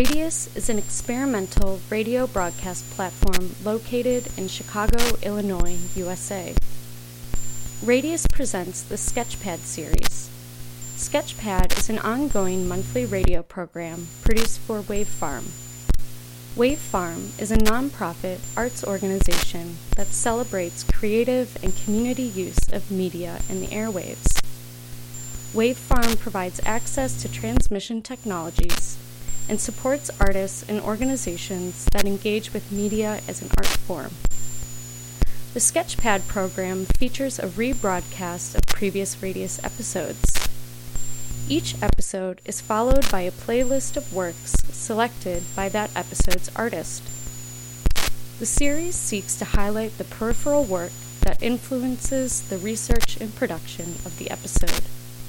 Radius is an experimental radio broadcast platform located in Chicago, Illinois, USA. Radius presents the Sketchpad series. Sketchpad is an ongoing monthly radio program produced for Wave Farm. Wave Farm is a nonprofit arts organization that celebrates creative and community use of media in the airwaves. Wave Farm provides access to transmission technologies and supports artists and organizations that engage with media as an art form. The Sketchpad program features a rebroadcast of previous Radius episodes. Each episode is followed by a playlist of works selected by that episode's artist. The series seeks to highlight the peripheral work that influences the research and production of the episode.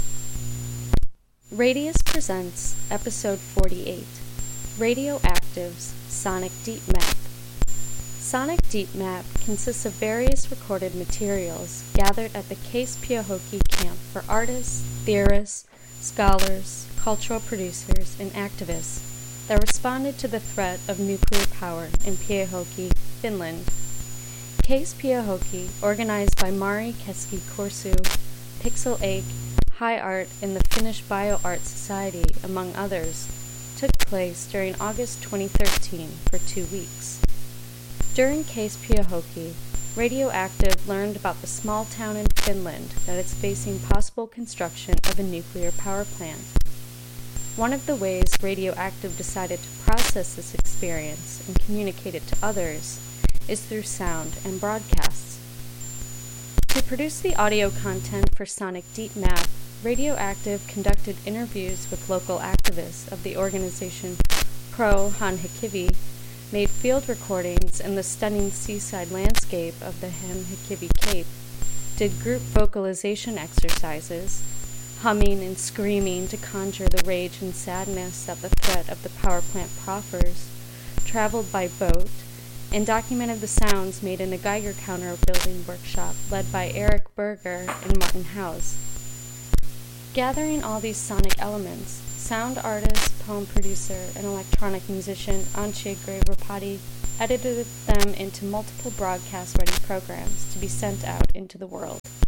Radius presents Episode 48, Radioactive's Sonic Deep Map. Sonic Deep Map consists of various recorded materials gathered at the Case Pewaukee Camp for artists, theorists, scholars, cultural producers, and activists that responded to the threat of nuclear power in Pewaukee, Finland. Case Pewaukee, organized by Mari Keski-Korsu, Pixel Ache, High Art, and the Finnish BioArt Society, among others, took place during August 2013 for 2 weeks. During Case Pewaukee, Radioactive learned about the small town in Finland that is facing possible construction of a nuclear power plant. One of the ways Radioactive decided to process this experience and communicate it to others is through sound and broadcasts. To produce the audio content for Sonic Deep Map, Radioactive conducted interviews with local activists of the organization Pro Hanhikivi, made field recordings in the stunning seaside landscape of the Hanhikivi Cape, did group vocalization exercises, humming and screaming to conjure the rage and sadness that the threat of the power plant proffers, traveled by boat, and documented the sounds made in a Geiger counter building workshop led by Eric Berger and Martin House. Gathering all these sonic elements, sound artist, poem producer, and electronic musician Antje Gray-Rapati edited them into multiple broadcast-ready programs to be sent out into the world.